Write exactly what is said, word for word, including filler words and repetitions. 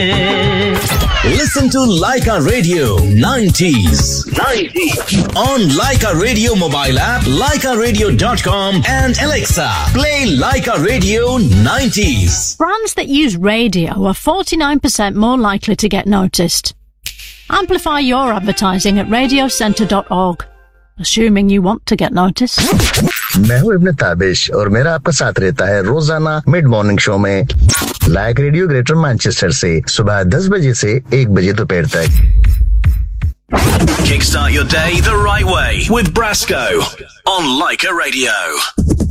Listen to Laika Radio nineties. nineties. On Laika Radio mobile app, laika radio dot com and Alexa. Play Laika Radio nineties. Brands that use radio are forty-nine percent more likely to get noticed. Amplify your advertising at radio centre dot org. Assuming you want to get noticed. मैं हूँ इब्न ताबिश और मेरा आपका साथ रहता है रोजाना mid morning show में लाइक रेडियो ग्रेटर मैनचेस्टर से सुबह दस बजे से एक बजे दोपहर तक. Kickstart your day the right way with Brasco on Laika Radio.